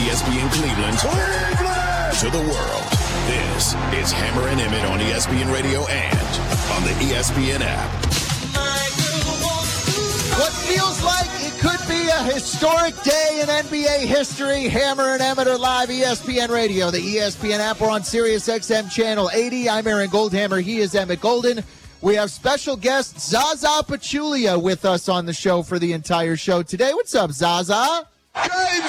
ESPN Cleveland to the world. This is Hammer and Emmett on ESPN Radio and on the ESPN app. What feels like it could be a historic day in NBA history. Hammer and Emmett are live, ESPN Radio, the ESPN app. We're on Sirius XM Channel 80. I'm Aaron Goldhammer. He is Emmett Golden. We have special guest Zaza Pachulia with us on the show for the entire show today. What's up, Zaza? Game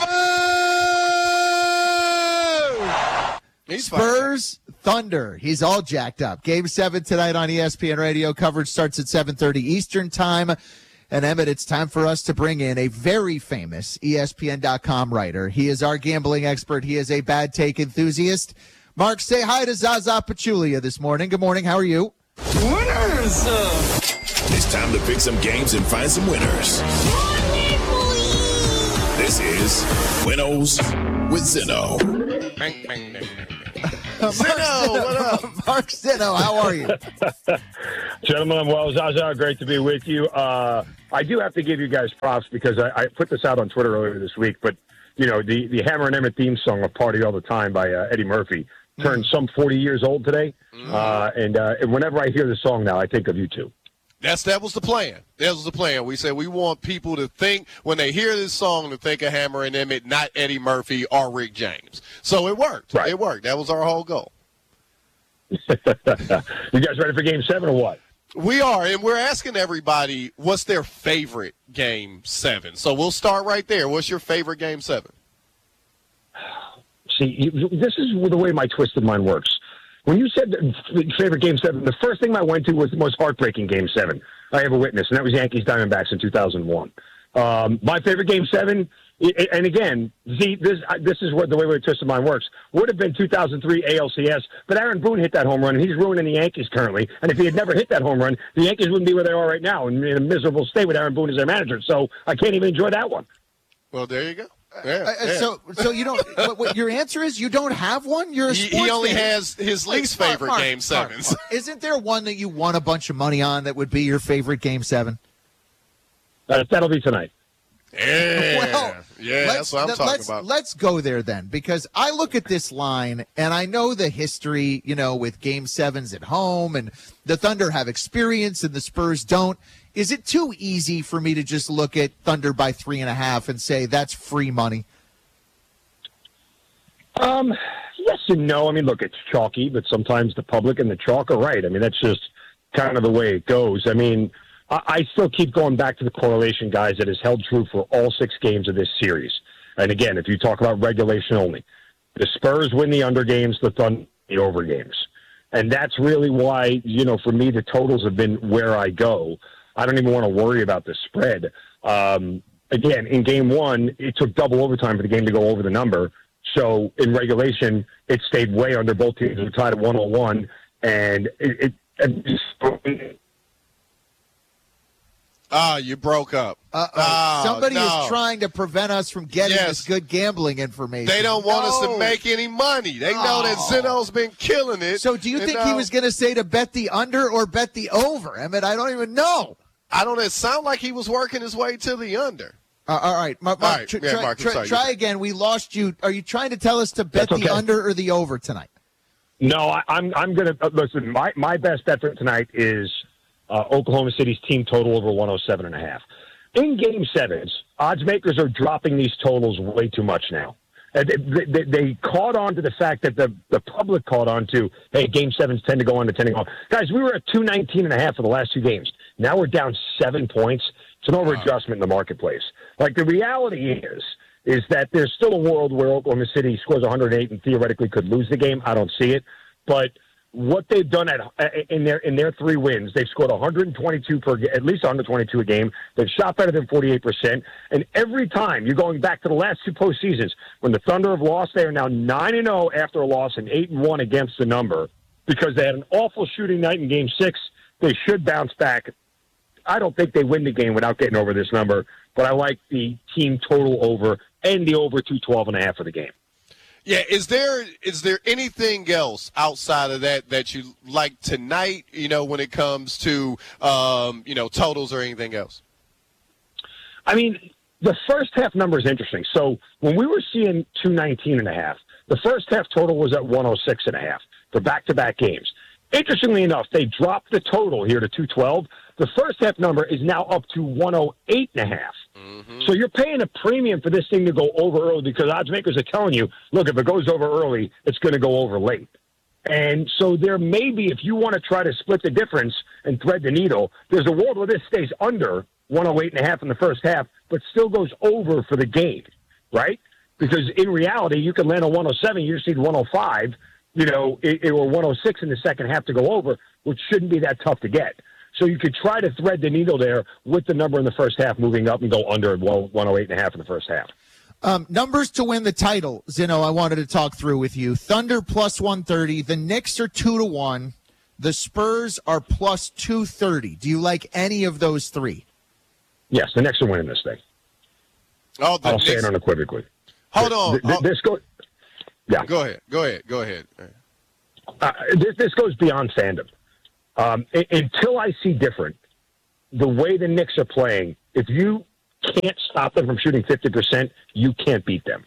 7! Spurs Thunder. He's all jacked up. Game 7 tonight on ESPN Radio. Coverage starts at 7:30 Eastern Time. And Emmett, it's time for us to bring in a very famous ESPN.com writer. He is our gambling expert. He is a bad take enthusiast. Mark, say hi to Zaza Pachulia this morning. Good morning. How are you? Winners! It's time to pick some games and find some winners. This is Winnows with Zinno. Zinno, what up? Mark Zinno, how are you? Gentlemen, I'm well. Zaza, great to be with you. I do have to give you guys props because I put this out on Twitter earlier this week, but, you know, the Hammer and Emmett theme song of Party All the Time by Eddie Murphy turned some 40 years old today. And whenever I hear the song now, I think of you two. That was the plan. That was the plan. We said we want people to think, when they hear this song, to think of Hammer and Emmett, not Eddie Murphy or Rick James. So it worked. Right. It worked. That was our whole goal. You guys ready for Game 7 or what? We are, and we're asking everybody what's their favorite Game 7. So we'll start right there. What's your favorite Game 7? See, this is the way my twisted mind works. When you said favorite Game 7, the first thing I went to was the most heartbreaking Game 7 I ever witnessed, and that was Yankees Diamondbacks in 2001. My favorite Game 7, and again, this is what the way my twisted mind works, would have been 2003 ALCS, but Aaron Boone hit that home run, and he's ruining the Yankees currently. And if he had never hit that home run, the Yankees wouldn't be where they are right now, in a miserable state with Aaron Boone as their manager. So I can't even enjoy that one. Well, there you go. Yeah. So you don't. What your answer is? You don't have one. You're a sports He only fan. has his least favorite Game 7s. Isn't there one that you won a bunch of money on that would be your favorite Game 7? That'll be tonight. Yeah, Well, that's what I'm talking about. Let's go there then, because I look at this line and I know the history, you know, with Game 7s at home, and the Thunder have experience and the Spurs don't. Is it too easy for me to just look at Thunder by 3.5 and say that's free money? Yes and no. I mean, look, it's chalky, but sometimes the public and the chalk are right. I mean, that's just kind of the way it goes. I mean, I still keep going back to the correlation, guys, that has held true for all 6 games of this series. And again, if you talk about regulation only, the Spurs win the under games, the Thunder the over games. And that's really why, you know, for me, the totals have been where I go. I don't even want to worry about the spread. Again, in Game 1, it took double overtime for the game to go over the number. So in regulation, it stayed way under. Both teams were tied at 101. And You broke up. Somebody no. is trying to prevent us from getting this good gambling information. They don't want us to make any money. They know that Zinno's been killing it. So do you think he was going to say to bet the under or bet the over? I mean, I don't even know. I don't know. It sounded like he was working his way to the under. All right. Mark, Mark, I'm sorry. Try again. We lost you. Are you trying to tell us to bet That's okay. the under or the over tonight? No, I'm going to listen. My best bet for tonight is Oklahoma City's team total over 107.5. In Game 7s, odds makers are dropping these totals way too much now. They caught on to the fact that the public caught on to, hey, Game 7s tend to go on to 10 to go. Guys, we were at 219.5 for the last 2 games. Now we're down 7 points. It's an over-adjustment in the marketplace. Like, the reality is that there's still a world where Oklahoma City scores 108 and theoretically could lose the game. I don't see it. But what they've done in their 3 wins, they've scored 122 at least 122 a game. They've shot better than 48%. And every time, you're going back to the last 2 postseasons, when the Thunder have lost, they are now 9-0 after a loss and 8-1 against the number because they had an awful shooting night in Game 6. They should bounce back. I don't think they win the game without getting over this number, but I like the team total over and the over 212.5 for the game. Yeah, is there anything else outside of that you like tonight, you know, when it comes to, totals or anything else? I mean, the first half number is interesting. So when we were seeing 219.5, the first half total was at 106.5 for back-to-back games. Interestingly enough, they dropped the total here to 212. The first half number is now up to 108.5. So you're paying a premium for this thing to go over early because odds makers are telling you, look, if it goes over early, it's going to go over late. And so there may be, if you want to try to split the difference and thread the needle, there's a world where this stays under 108.5 in the first half, but still goes over for the game, right? Because in reality, you can land on 107, you just need 105, or 106 in the second half to go over, which shouldn't be that tough to get. So you could try to thread the needle there with the number in the first half moving up and go under 108.5 in the first half. Numbers to win the title, Zeno, I wanted to talk through with you. Thunder plus 130. The Knicks are 2-1. The Spurs are plus 230. Do you like any of those three? Yes, the Knicks are winning this thing. Oh, I'll say it unequivocally. Hold on. Yeah. Go ahead. This goes beyond fandom. Until I see different, the way the Knicks are playing, if you can't stop them from shooting 50%, you can't beat them.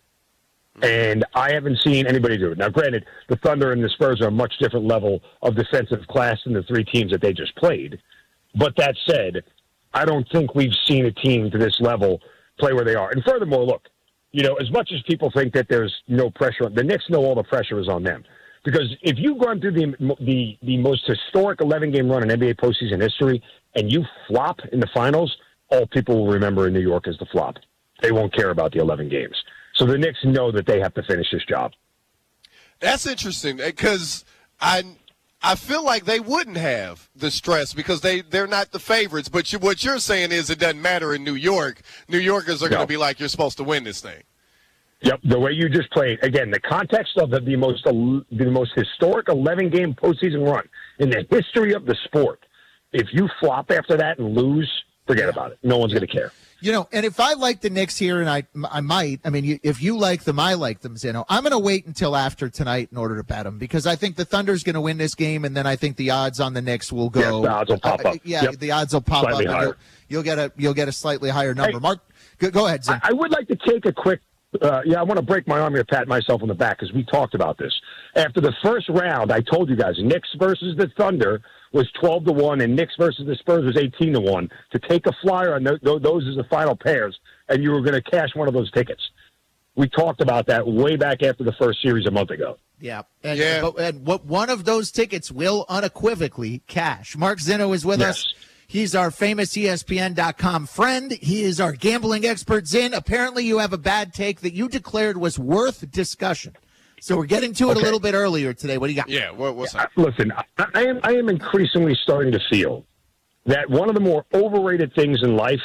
And I haven't seen anybody do it. Now, granted, the Thunder and the Spurs are a much different level of defensive class than the three teams that they just played. But that said, I don't think we've seen a team to this level play where they are. And furthermore, look, as much as people think that there's no pressure, the Knicks know all the pressure is on them. Because if you run through the most historic 11-game run in NBA postseason history and you flop in the finals, all people will remember in New York is the flop. They won't care about the 11 games. So the Knicks know that they have to finish this job. That's interesting because I feel like they wouldn't have the stress because they're not the favorites. But what you're saying is it doesn't matter in New York. New Yorkers are going to be like, you're supposed to win this thing. Yep, the way you just played. Again, the context of the most historic 11-game postseason run in the history of the sport. If you flop after that and lose, forget about it. No one's going to care. And if I like the Knicks here, and I might, if you like them, I like them, Zeno. I'm going to wait until after tonight in order to bet them because I think the Thunder's going to win this game, and then I think the odds on the Knicks will go. Yes, the odds will pop up. The odds will pop slightly up. Higher. You'll get a slightly higher number. Hey, Mark, go ahead, Zeno. I would like to take a quick. I want to break my arm here, pat myself on the back because we talked about this. After the first round, I told you guys, Knicks versus the Thunder was 12-1, and Knicks versus the Spurs was 18-1. To take a flyer on those as the final pairs, and you were going to cash one of those tickets. We talked about that way back after the first series a month ago. Yeah. And what one of those tickets will unequivocally cash. Mark Zeno is with us. He's our famous ESPN.com friend. He is our gambling expert, Zin. Apparently you have a bad take that you declared was worth discussion. So we're getting to it a little bit earlier today. What do you got? Yeah, what's up? Listen, I am increasingly starting to feel that one of the more overrated things in life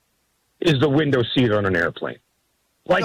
is the window seat on an airplane. Like,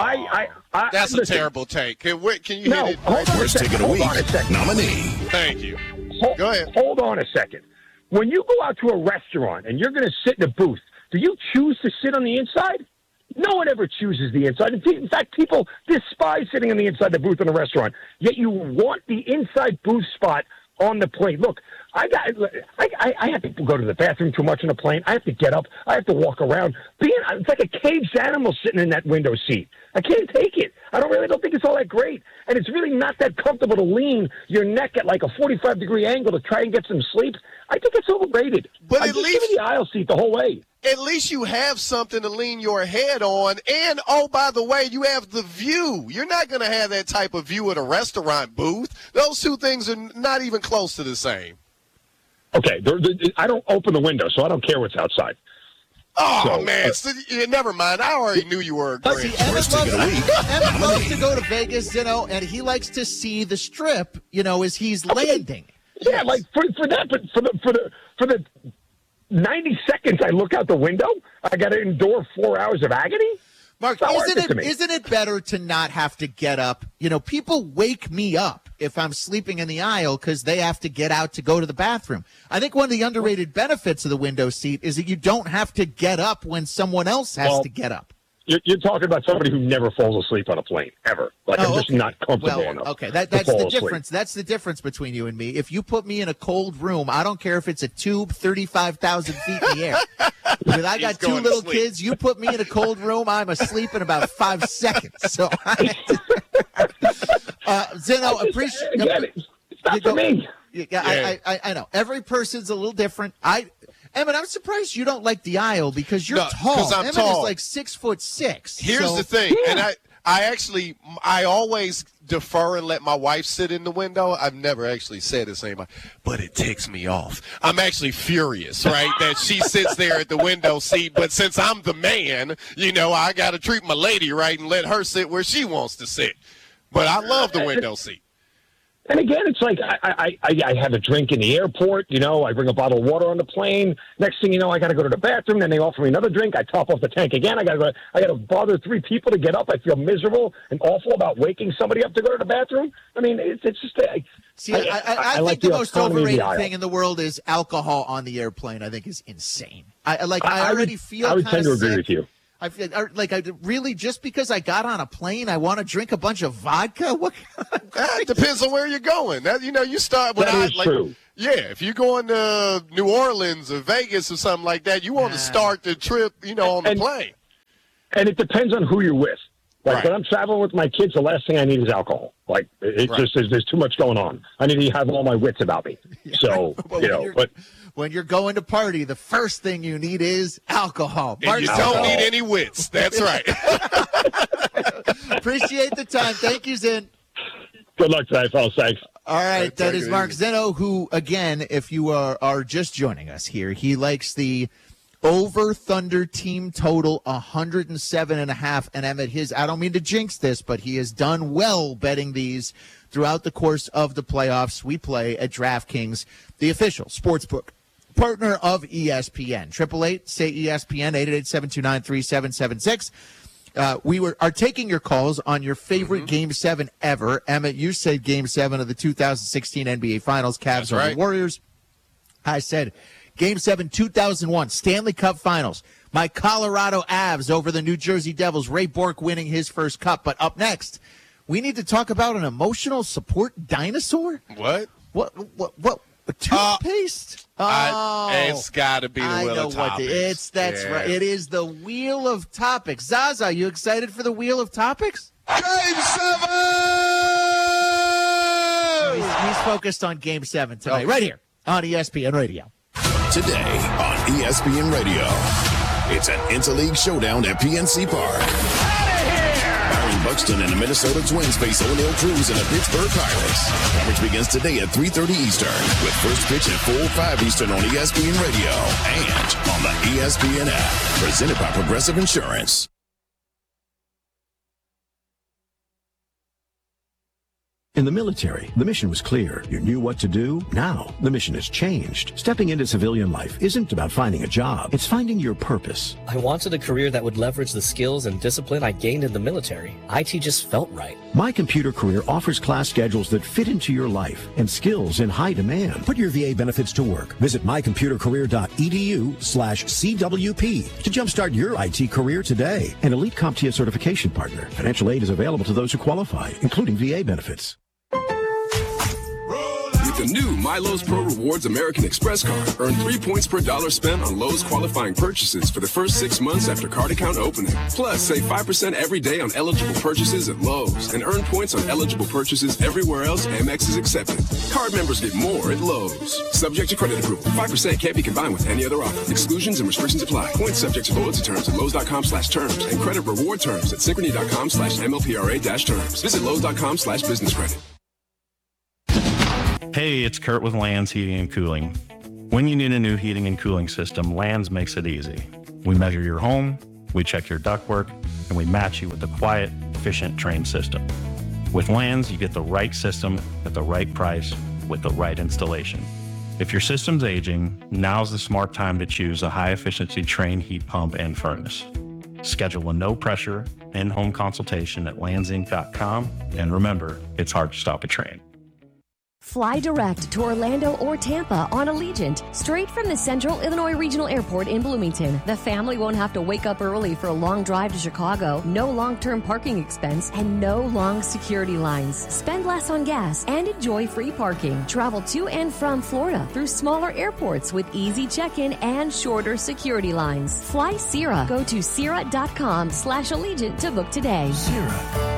that's a terrible take. Can you hit it? First ticket of the week, nominee. Thank you. Go ahead. Hold on a second. When you go out to a restaurant and you're going to sit in a booth, do you choose to sit on the inside? No one ever chooses the inside. In fact, people despise sitting on the inside the booth in a restaurant. Yet you want the inside booth spot on the plane. Look, I have to go to the bathroom too much on a plane. I have to get up. I have to walk around. It's like a caged animal sitting in that window seat. I can't take it. I don't think it's all that great. And it's really not that comfortable to lean your neck at like a 45-degree angle to try and get some sleep. I think it's overrated. But at least give me the aisle seat the whole way. At least you have something to lean your head on. And, oh, by the way, you have the view. You're not going to have that type of view at a restaurant booth. Those two things are not even close to the same. Okay, I don't open the window, so I don't care what's outside. Oh, man. Never mind. I already knew you were a Grinch. Emmett loves to go to Vegas, Zeno, and he likes to see the strip, as he's landing. Yeah, like for that, but for the 90 seconds I look out the window, I got to endure 4 hours of agony? Mark, isn't it better to not have to get up? People wake me up if I'm sleeping in the aisle because they have to get out to go to the bathroom. I think one of the underrated benefits of the window seat is that you don't have to get up when someone else has to get up. You're talking about somebody who never falls asleep on a plane, ever. Like, I'm just not comfortable enough. Okay, that's the difference. That's the difference between you and me. If you put me in a cold room, I don't care if it's a tube 35,000 feet in the air. When I got two little kids, you put me in a cold room, I'm asleep in about 5 seconds. So, Zeno, appreciate it's not for me. Yeah. I know. Every person's a little different. Emmett, I'm surprised you don't like the aisle because you're tall. Because I'm Emmett tall. is like 6'6". Here's the thing, and I always defer and let my wife sit in the window. I've never actually said this to anybody, but it ticks me off. I'm actually furious, right, that she sits there at the window seat. But since I'm the man, I got to treat my lady right and let her sit where she wants to sit. But I love the window seat. And again, it's like I have a drink in the airport. I bring a bottle of water on the plane. Next thing you know, I got to go to the bathroom. Then they offer me another drink. I top off the tank again. I got to bother 3 people to get up. I feel miserable and awful about waking somebody up to go to the bathroom. I mean, it's just. I think like the most overrated thing in the world is alcohol on the airplane. I think is insane. I already feel. I would tend to sick. agree with you. I feel I really just because I got on a plane, I want to drink a bunch of vodka. What? It depends on where you're going. You start with true. Yeah, if you're going to New Orleans or Vegas or something like that, you want to start the trip, on the plane. And it depends on who you're with. Like Right. when I'm traveling with my kids, the last thing I need is alcohol. Like just there's too much going on. I need to have all my wits about me. So but. When you're going to party, the first thing you need is alcohol. And you don't need any wits. That's right. Appreciate the time. Thank you, Zin. Good luck tonight, fellas. Thanks. All right, that is Mark Zeno, who, again, if you are just joining us here, he likes the over Thunder team total 107.5. And Emmett, I don't mean to jinx this, but he has done well betting these throughout the course of the playoffs. We play at DraftKings, the official sportsbook partner of ESPN. 888-SAY-ESPN, 888-729-3776. We are taking your calls on your favorite Game 7 ever. Emmett, you said Game 7 of the 2016 NBA Finals, Cavs over the Warriors. I said Game 7, 2001, Stanley Cup Finals. My Colorado Avs over the New Jersey Devils, Ray Bourque winning his first cup. But up next, we need to talk about an emotional support dinosaur? What? What? Toothpaste? It's got to be the Wheel of Topics. That's right. It is the Wheel of Topics. Zaza, you excited for the Wheel of Topics? Game 7! He's focused on Game 7 tonight, right here on ESPN Radio. Today on ESPN Radio, it's an Interleague showdown at PNC Park. Byron Buxton and the Minnesota Twins face O'Neal Cruz and the Pittsburgh Pirates. Coverage begins today at 3:30 Eastern, with first pitch at 4:05 Eastern on ESPN Radio and on the ESPN app. Presented by Progressive Insurance. In the military, the mission was clear. You knew what to do. Now, the mission has changed. Stepping into civilian life isn't about finding a job. It's finding your purpose. I wanted a career that would leverage the skills and discipline I gained in the military. IT just felt right. My Computer Career offers class schedules that fit into your life and skills in high demand. Put your VA benefits to work. Visit mycomputercareer.edu/CWP to jumpstart your IT career today. An elite CompTIA certification partner. Financial aid is available to those who qualify, including VA benefits. With the new MyLowe's Pro Rewards American Express card, earn 3 points per dollar spent on Lowe's qualifying purchases for the first 6 months after card account opening. Plus, save 5% every day on eligible purchases at Lowe's and earn points on eligible purchases everywhere else Amex is accepted. Card members get more at Lowe's. Subject to credit approval. 5% can't be combined with any other offer. Exclusions and restrictions apply. Points subject to loyalty terms at Lowe's.com/terms and credit reward terms at Synchrony.com/MLPRA-terms. Visit Lowe's.com/business credit. Hey, it's Kurt with Lands Heating and Cooling. When you need a new heating and cooling system, Lands makes it easy. We measure your home, we check your ductwork, and we match you with a quiet, efficient, trained system. With Lands, you get the right system at the right price with the right installation. If your system's aging, now's the smart time to choose a high-efficiency trained heat pump and furnace. Schedule a no-pressure, in-home consultation at landsinc.com, and remember, it's hard to stop a train. Fly direct to Orlando or Tampa on Allegiant, straight from the Central Illinois Regional Airport in Bloomington. The family won't have to wake up early for a long drive to Chicago, no long-term parking expense, and no long security lines. Spend less on gas and enjoy free parking. Travel to and from Florida through smaller airports with easy check-in and shorter security lines. Fly Sierra. Go to Sierra.com/Allegiant to book today. Sierra.